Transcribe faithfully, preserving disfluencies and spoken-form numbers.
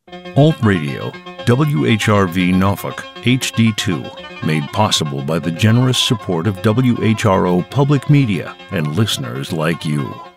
Alt Radio, W H R V Norfolk, H D two, made possible by the generous support of W H R O Public Media and listeners like you.